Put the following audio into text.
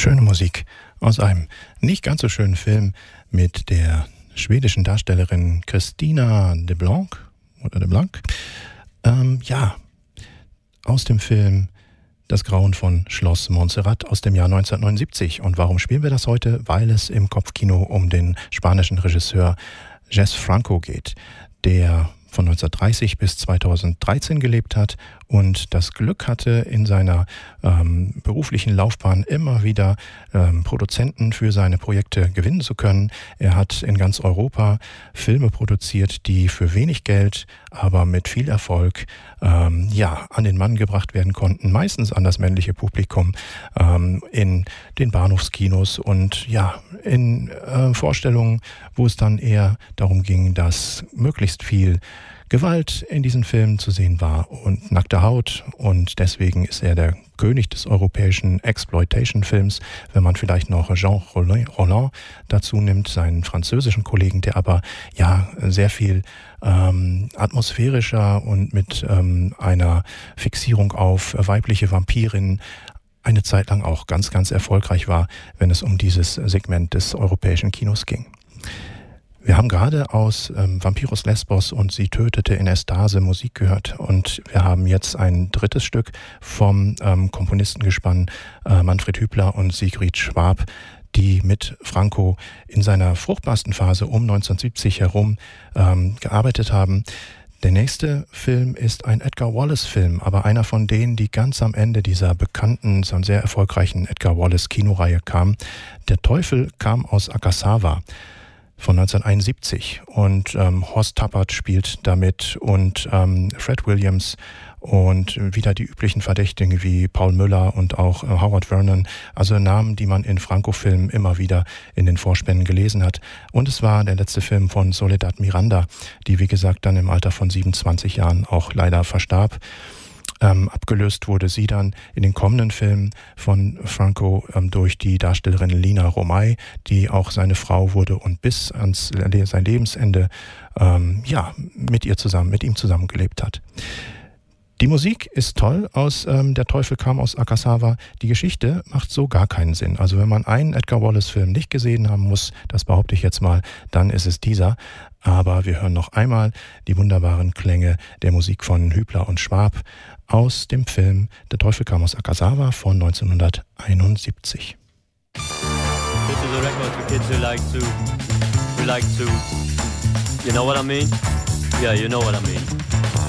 Schöne Musik aus einem nicht ganz so schönen Film mit der schwedischen Darstellerin Christina de Blanc aus dem Film Das Grauen von Schloss Montserrat aus dem Jahr 1979. Und warum spielen wir das heute? Weil es im Kopfkino um den spanischen Regisseur Jess Franco geht, der von 1930 bis 2013 gelebt hat und das Glück hatte, in seiner beruflichen Laufbahn immer wieder Produzenten für seine Projekte gewinnen zu können. Er hat in ganz Europa Filme produziert, die für wenig Geld, aber mit viel Erfolg an den Mann gebracht werden konnten, meistens an das männliche Publikum, in den Bahnhofskinos und in Vorstellungen, wo es dann eher darum ging, dass möglichst viel Gewalt in diesen Filmen zu sehen war und nackte Haut, und deswegen ist er der König des europäischen Exploitation-Films, wenn man vielleicht noch Jean Rollin dazu nimmt, seinen französischen Kollegen, der aber sehr viel atmosphärischer und mit einer Fixierung auf weibliche Vampirinnen eine Zeit lang auch ganz, ganz erfolgreich war, wenn es um dieses Segment des europäischen Kinos ging. Wir haben gerade aus Vampiros Lesbos und Sie tötete in Ekstase Musik gehört, und wir haben jetzt ein drittes Stück vom Komponistengespann Manfred Hübler und Sigrid Schwab, die mit Franco in seiner fruchtbarsten Phase um 1970 herum gearbeitet haben. Der nächste Film ist ein Edgar Wallace-Film, aber einer von denen, die ganz am Ende dieser bekannten, sehr erfolgreichen Edgar Wallace-Kinoreihe kam. Der Teufel kam aus Akasawa von 1971, und Horst Tappert spielt damit und Fred Williams und wieder die üblichen Verdächtigen wie Paul Müller und auch Howard Vernon, also Namen, die man in Franco-Filmen immer wieder in den Vorspänen gelesen hat. Und es war der letzte Film von Soledad Miranda, die wie gesagt dann im Alter von 27 Jahren auch leider verstarb. Abgelöst wurde sie dann in den kommenden Filmen von Franco durch die Darstellerin Lina Romay, die auch seine Frau wurde und bis ans sein Lebensende mit ihm zusammen gelebt hat. Die Musik ist toll aus Der Teufel kam aus Akasawa. Die Geschichte macht so gar keinen Sinn. Also wenn man einen Edgar Wallace-Film nicht gesehen haben muss, das behaupte ich jetzt mal, dann ist es dieser. Aber wir hören noch einmal die wunderbaren Klänge der Musik von Hübler und Schwab aus dem Film Der Teufel kam aus Akasawa von 1971. This is a record for kids who like to, you know what I mean? Yeah, you know what I mean.